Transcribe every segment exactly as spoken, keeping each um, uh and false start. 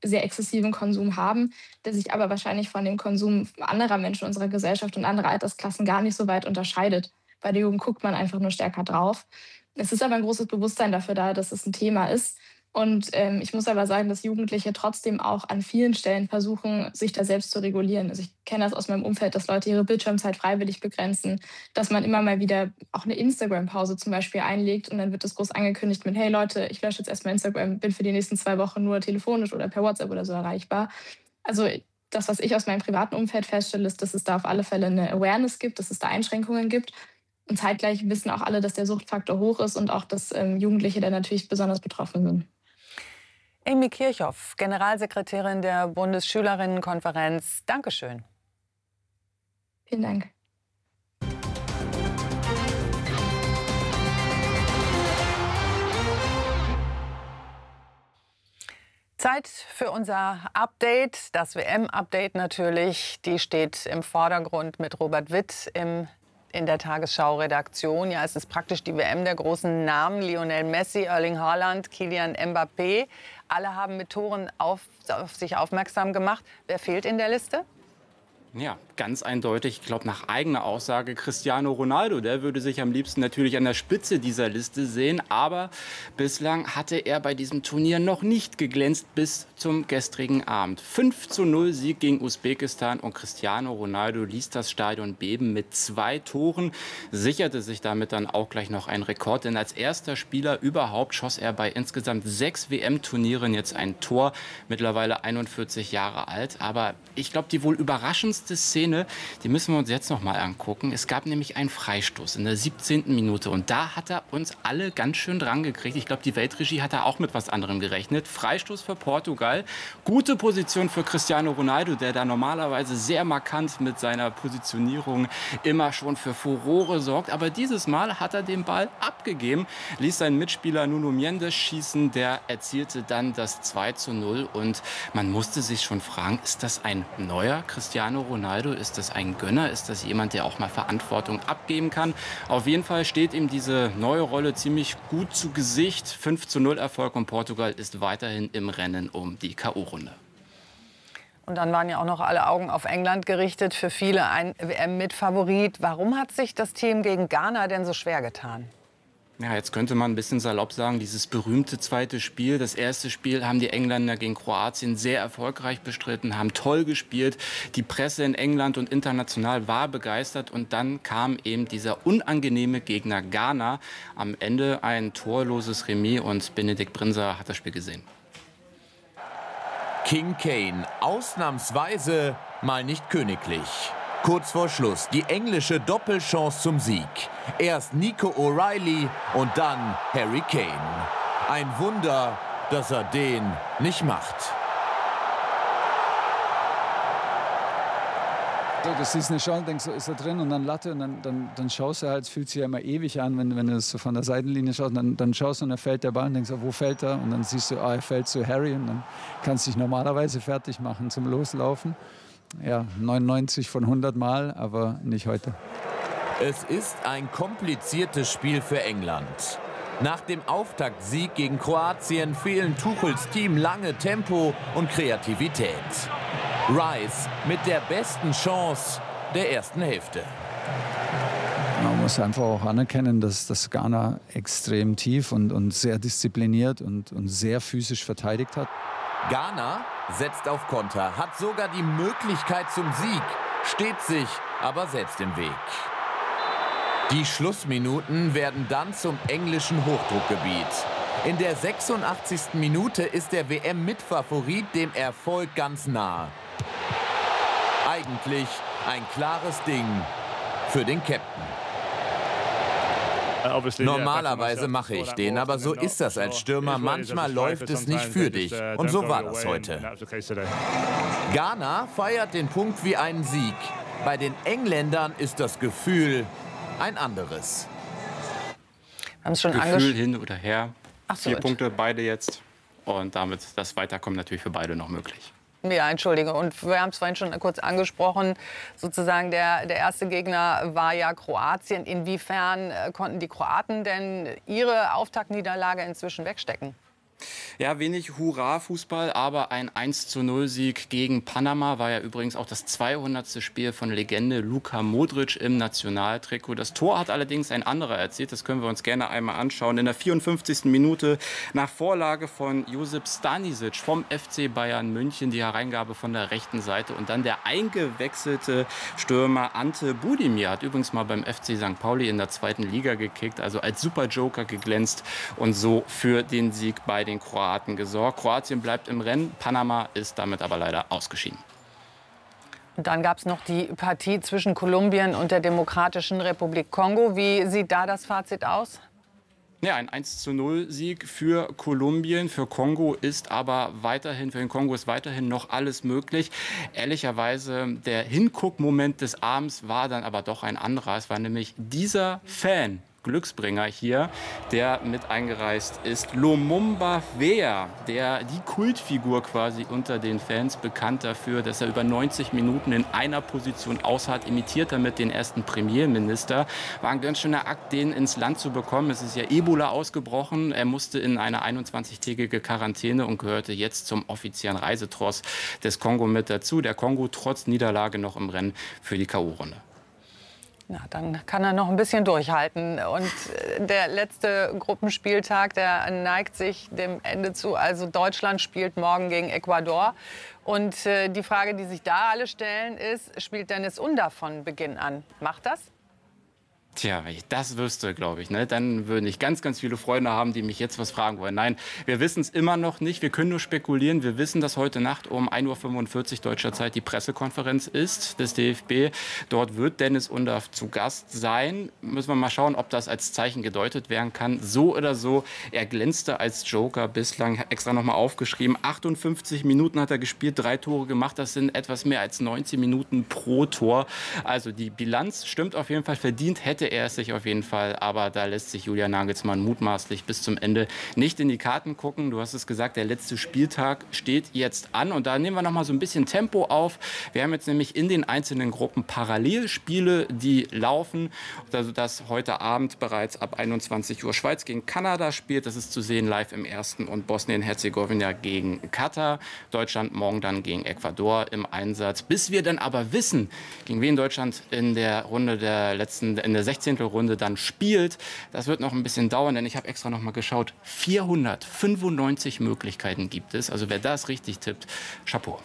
sehr exzessiven Konsum haben, der sich aber wahrscheinlich von dem Konsum anderer Menschen unserer Gesellschaft und anderer Altersklassen gar nicht so weit unterscheidet. Bei der Jugend guckt man einfach nur stärker drauf. Es ist aber ein großes Bewusstsein dafür da, dass es ein Thema ist. Und ähm, ich muss aber sagen, dass Jugendliche trotzdem auch an vielen Stellen versuchen, sich da selbst zu regulieren. Also ich kenne das aus meinem Umfeld, dass Leute ihre Bildschirmzeit freiwillig begrenzen, dass man immer mal wieder auch eine Instagram-Pause zum Beispiel einlegt und dann wird das groß angekündigt mit, hey Leute, ich lösche jetzt erstmal Instagram, bin für die nächsten zwei Wochen nur telefonisch oder per WhatsApp oder so erreichbar. Also das, was ich aus meinem privaten Umfeld feststelle, ist, dass es da auf alle Fälle eine Awareness gibt, dass es da Einschränkungen gibt. Und zeitgleich wissen auch alle, dass der Suchtfaktor hoch ist und auch, dass ähm, Jugendliche da natürlich besonders betroffen sind. Amy Kirchhoff, Generalsekretärin der Bundesschülerinnenkonferenz. Dankeschön. Vielen Dank. Zeit für unser Update, das W M-Update natürlich. Die steht im Vordergrund mit Robert Witt im in der Tagesschau-Redaktion. Ja, es ist praktisch die W M der großen Namen. Lionel Messi, Erling Haaland, Kylian Mbappé. Alle haben mit Toren auf, auf sich aufmerksam gemacht. Wer fehlt in der Liste? Ja, ganz eindeutig, ich glaube nach eigener Aussage Cristiano Ronaldo. Der würde sich am liebsten natürlich an der Spitze dieser Liste sehen. Aber bislang hatte er bei diesem Turnier noch nicht geglänzt bis zum gestrigen Abend. fünf zu null Sieg gegen Usbekistan und Cristiano Ronaldo ließ das Stadion beben mit zwei Toren. Sicherte sich damit dann auch gleich noch einen Rekord. Denn als erster Spieler überhaupt schoss er bei insgesamt sechs W M-Turnieren jetzt ein Tor. Mittlerweile einundvierzig Jahre alt. Aber ich glaube, die wohl überraschendste Szene, die müssen wir uns jetzt noch mal angucken. Es gab nämlich einen Freistoß in der siebzehnten Minute und da hat er uns alle ganz schön dran gekriegt. Ich glaube, die Weltregie hat da auch mit was anderem gerechnet. Freistoß für Portugal. Gute Position für Cristiano Ronaldo, der da normalerweise sehr markant mit seiner Positionierung immer schon für Furore sorgt. Aber dieses Mal hat er den Ball abgegeben, ließ seinen Mitspieler Nuno Mendes schießen. Der erzielte dann das zwei zu null und man musste sich schon fragen, ist das ein neuer Cristiano Ronaldo? Ronaldo? Ist das ein Gönner? Ist das jemand, der auch mal Verantwortung abgeben kann? Auf jeden Fall steht ihm diese neue Rolle ziemlich gut zu Gesicht. fünf zu null Erfolg und Portugal ist weiterhin im Rennen um die K O-Runde. Und dann waren ja auch noch alle Augen auf England gerichtet. Für viele ein W M-Mitfavorit. Warum hat sich das Team gegen Ghana denn so schwer getan? Ja, jetzt könnte man ein bisschen salopp sagen, dieses berühmte zweite Spiel. Das erste Spiel haben die Engländer gegen Kroatien sehr erfolgreich bestritten, haben toll gespielt. Die Presse in England und international war begeistert. Und dann kam eben dieser unangenehme Gegner Ghana. Am Ende ein torloses Remis und Benedikt Brinser hat das Spiel gesehen. King Kane, ausnahmsweise mal nicht königlich. Kurz vor Schluss die englische Doppelchance zum Sieg. Erst Nico O'Reilly und dann Harry Kane. Ein Wunder, dass er den nicht macht. Du siehst eine Chance, denkst du, ist er drin und dann Latte und dann, dann, dann schaust du halt, es fühlt sich ja immer ewig an, wenn, wenn du es so von der Seitenlinie schaust, und dann, dann schaust du und dann fällt der Ball und denkst, wo fällt er? Und dann siehst du, ah, er fällt zu Harry und dann kannst du dich normalerweise fertig machen zum Loslaufen. Ja, neunundneunzig von hundert Mal, aber nicht heute. Es ist ein kompliziertes Spiel für England. Nach dem Auftaktsieg gegen Kroatien fehlen Tuchels Team lange Tempo und Kreativität. Rice mit der besten Chance der ersten Hälfte. Man muss einfach auch anerkennen, dass das Ghana extrem tief und, und sehr diszipliniert und, und sehr physisch verteidigt hat. Ghana setzt auf Konter, hat sogar die Möglichkeit zum Sieg, steht sich aber selbst im Weg. Die Schlussminuten werden dann zum englischen Hochdruckgebiet. In der sechsundachtzigsten Minute ist der W M-Mitfavorit dem Erfolg ganz nah. Eigentlich ein klares Ding für den Captain. Normalerweise mache ich den, aber so ist das als Stürmer. Manchmal läuft es nicht für dich. Und so war das heute. Ghana feiert den Punkt wie einen Sieg. Bei den Engländern ist das Gefühl ein anderes. Schon Gefühl hin oder her. Ach so, Vier Punkte, beide jetzt. Und damit das Weiterkommen natürlich für beide noch möglich. Ja, entschuldige. Und wir haben es vorhin schon kurz angesprochen. Sozusagen der, der erste Gegner war ja Kroatien. Inwiefern konnten die Kroaten denn ihre Auftaktniederlage inzwischen wegstecken? Ja, wenig Hurra-Fußball, aber ein eins zu null Sieg gegen Panama war ja übrigens auch das zweihundertste Spiel von Legende Luka Modric im Nationaltrikot. Das Tor hat allerdings ein anderer erzielt, das können wir uns gerne einmal anschauen. In der vierundfünfzigsten Minute nach Vorlage von Josip Stanisic vom F C Bayern München, die Hereingabe von der rechten Seite und dann der eingewechselte Stürmer Ante Budimir hat übrigens mal beim F C Sankt Pauli in der zweiten Liga gekickt, also als Superjoker geglänzt und so für den Sieg bei den Kroaten gesorgt. Kroatien bleibt im Rennen, Panama ist damit aber leider ausgeschieden. Und dann gab es noch die Partie zwischen Kolumbien und der Demokratischen Republik Kongo. Wie sieht da das Fazit aus? Ja, ein eins zu null Sieg für Kolumbien. Für Kongo ist aber weiterhin, für den Kongo ist weiterhin noch alles möglich. Ehrlicherweise, der Hinguck-Moment des Abends war dann aber doch ein anderer. Es war nämlich dieser Fan, Glücksbringer hier, der mit eingereist ist. Lumumba Weah, der die Kultfigur quasi unter den Fans, bekannt dafür, dass er über neunzig Minuten in einer Position ausharrt, imitiert damit den ersten Premierminister. War ein ganz schöner Akt, den ins Land zu bekommen. Es ist ja Ebola ausgebrochen. Er musste in eine einundzwanzigtägige Quarantäne und gehörte jetzt zum offiziellen Reisetross des Kongo mit dazu. Der Kongo trotz Niederlage noch im Rennen für die K O-Runde. Na, dann kann er noch ein bisschen durchhalten. Und der letzte Gruppenspieltag, der neigt sich dem Ende zu. Also Deutschland spielt morgen gegen Ecuador. Und äh, die Frage, die sich da alle stellen, ist, spielt Dennis Undaff von Beginn an? Macht das? Tja, wenn ich das wüsste, glaube ich, ne, dann würden ich ganz, ganz viele Freunde haben, die mich jetzt was fragen wollen. Nein, wir wissen es immer noch nicht. Wir können nur spekulieren. Wir wissen, dass heute Nacht um ein Uhr fünfundvierzig deutscher Zeit die Pressekonferenz ist des D F B. Dort wird Dennis Undaff zu Gast sein. Müssen wir mal schauen, ob das als Zeichen gedeutet werden kann. So oder so, er glänzte als Joker bislang. Extra noch mal aufgeschrieben. achtundfünfzig Minuten hat er gespielt, drei Tore gemacht. Das sind etwas mehr als neunzehn Minuten pro Tor. Also die Bilanz stimmt auf jeden Fall, verdient hätte er es sich auf jeden Fall, aber da lässt sich Julian Nagelsmann mutmaßlich bis zum Ende nicht in die Karten gucken. Du hast es gesagt, der letzte Spieltag steht jetzt an und da nehmen wir noch mal so ein bisschen Tempo auf. Wir haben jetzt nämlich in den einzelnen Gruppen Parallelspiele, die laufen, also dass heute Abend bereits ab einundzwanzig Uhr Schweiz gegen Kanada spielt. Das ist zu sehen live im ersten und Bosnien-Herzegowina gegen Katar. Deutschland morgen dann gegen Ecuador im Einsatz. Bis wir dann aber wissen, gegen wen Deutschland in der Runde der letzten, in der Sechzehntelrunde dann spielt. Das wird noch ein bisschen dauern, denn ich habe extra noch mal geschaut. vierhundertfünfundneunzig Möglichkeiten gibt es. Also wer das richtig tippt, Chapeau.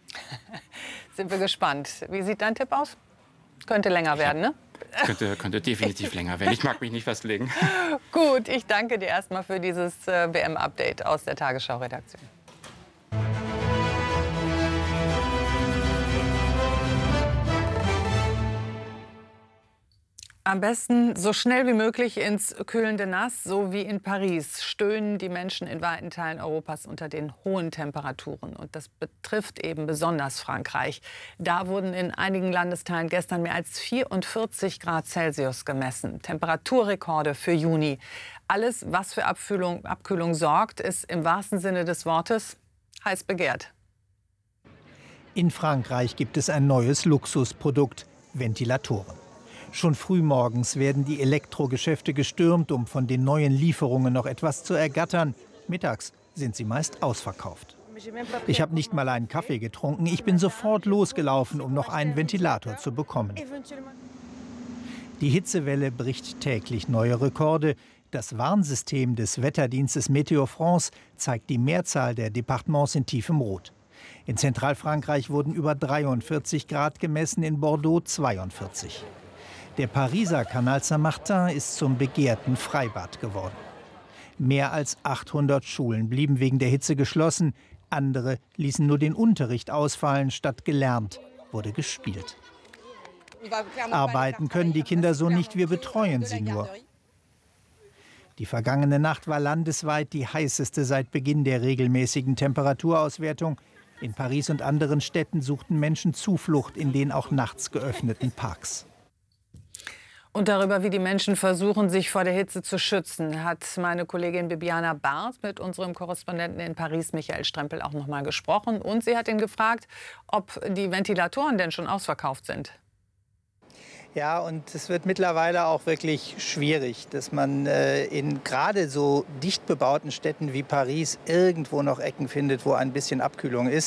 Sind wir gespannt. Wie sieht dein Tipp aus? Könnte länger werden, ne? Könnte, könnte definitiv länger werden. Ich mag mich nicht festlegen. Gut, ich danke dir erstmal für dieses äh, W M-Update aus der Tagesschau-Redaktion. Am besten so schnell wie möglich ins kühlende Nass, so wie in Paris stöhnen die Menschen in weiten Teilen Europas unter den hohen Temperaturen. Und das betrifft eben besonders Frankreich. Da wurden in einigen Landesteilen gestern mehr als vierundvierzig Grad Celsius gemessen. Temperaturrekorde für Juni. Alles, was für Abkühlung, Abkühlung sorgt, ist im wahrsten Sinne des Wortes heiß begehrt. In Frankreich gibt es ein neues Luxusprodukt: Ventilatoren. Schon frühmorgens werden die Elektrogeschäfte gestürmt, um von den neuen Lieferungen noch etwas zu ergattern. Mittags sind sie meist ausverkauft. Ich habe nicht mal einen Kaffee getrunken. Ich bin sofort losgelaufen, um noch einen Ventilator zu bekommen. Die Hitzewelle bricht täglich neue Rekorde. Das Warnsystem des Wetterdienstes Météo France zeigt die Mehrzahl der Departements in tiefem Rot. In Zentralfrankreich wurden über dreiundvierzig Grad gemessen, in Bordeaux zweiundvierzig. Der Pariser Canal Saint-Martin ist zum begehrten Freibad geworden. Mehr als achthundert Schulen blieben wegen der Hitze geschlossen. Andere ließen nur den Unterricht ausfallen. Statt gelernt wurde gespielt. Arbeiten können die Kinder so nicht, wir betreuen sie nur. Die vergangene Nacht war landesweit die heißeste seit Beginn der regelmäßigen Temperaturauswertung. In Paris und anderen Städten suchten Menschen Zuflucht in den auch nachts geöffneten Parks. Und darüber, wie die Menschen versuchen, sich vor der Hitze zu schützen, hat meine Kollegin Bibiana Barth mit unserem Korrespondenten in Paris, Michael Strempel, auch noch mal gesprochen. Und sie hat ihn gefragt, ob die Ventilatoren denn schon ausverkauft sind. Ja, und es wird mittlerweile auch wirklich schwierig, dass man äh, in gerade so dicht bebauten Städten wie Paris irgendwo noch Ecken findet, wo ein bisschen Abkühlung ist.